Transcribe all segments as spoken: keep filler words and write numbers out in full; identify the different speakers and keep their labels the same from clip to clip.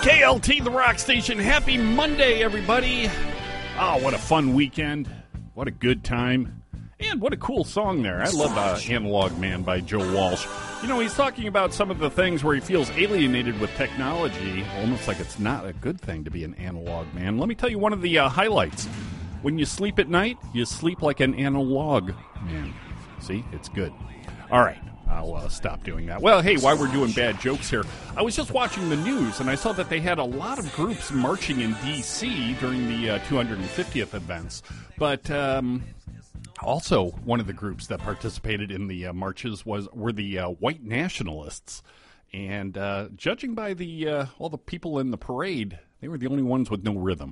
Speaker 1: K L T, the rock station. Happy Monday, everybody. Oh, what a fun weekend. What a good time. And what a cool song there. I love uh, Analog Man by Joe Walsh. You know, he's talking about some of the things where he feels alienated with technology, almost like it's not a good thing to be an analog man. Let me tell you one of the uh, highlights. When you sleep at night, you sleep like an analog man. See? It's good. All right. I'll uh, stop doing that. Well, hey, while we're doing bad jokes here, I was just watching the news, and I saw that they had a lot of groups marching in D C during the uh, two hundred fiftieth events. But um, also, one of the groups that participated in the uh, marches was were the uh, white nationalists. And uh, judging by the uh, all the people in the parade, they were the only ones with no rhythm.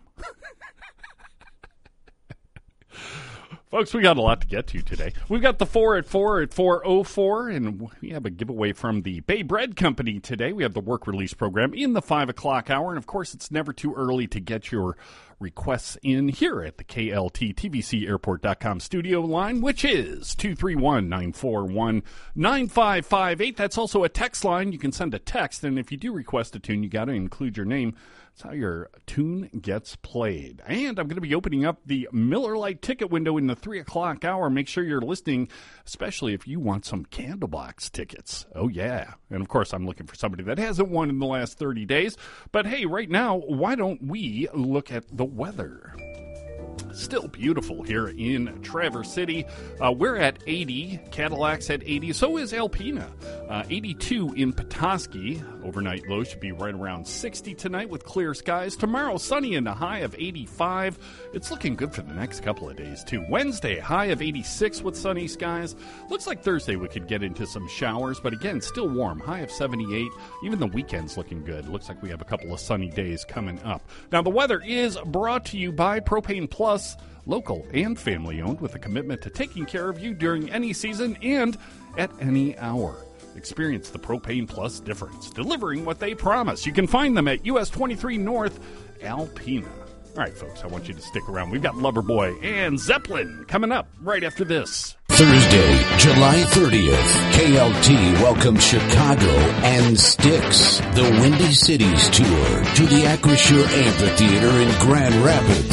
Speaker 1: Folks, we got a lot to get to today. We've got the four at four at four oh four, and we have a giveaway from the Bay Bread Company today. We have the work release program in the five o'clock hour, and of course, it's never too early to get your requests in here at the K L T T V C airport dot com studio line, which is two three one, nine four one, nine five five eight. That's also a text line. You can send a text, and if you do request a tune, you got to include your name. That's how your tune gets played. And I'm going to be opening up the Miller Lite ticket window in the three o'clock hour. Make sure you're listening, especially if you want some Candlebox tickets. Oh, yeah. And, of course, I'm looking for somebody that hasn't won in the last thirty days. But, hey, right now, why don't we look at the weather? Still beautiful here in Traverse City. Uh, we're at eighty. Cadillac's at eighty. So is Alpena. Uh, eighty-two in Petoskey. Overnight low should be right around sixty tonight with clear skies. Tomorrow, sunny and a high of eighty-five. It's looking good for the next couple of days, too. Wednesday, high of eighty-six with sunny skies. Looks like Thursday we could get into some showers, but again, still warm. High of seventy-eight. Even the weekend's looking good. Looks like we have a couple of sunny days coming up. Now, the weather is brought to you by Propane Plus. Local and family-owned with a commitment to taking care of you during any season and at any hour. Experience the Propane Plus difference, delivering what they promise. You can find them at U S twenty-three North, Alpena. All right, folks, I want you to stick around. We've got Loverboy and Zeppelin coming up right after this.
Speaker 2: Thursday, July thirtieth, K L T welcomes Chicago and Styx, the Windy Cities Tour, to the Acrisure Amphitheater in Grand Rapids.